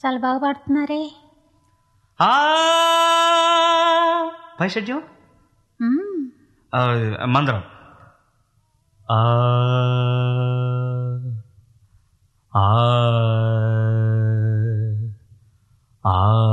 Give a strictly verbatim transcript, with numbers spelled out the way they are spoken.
చాలా బాగా పాడుతున్నారే. పై షడ్యం మ్మ్. మందరం ఆ ఆ ఆ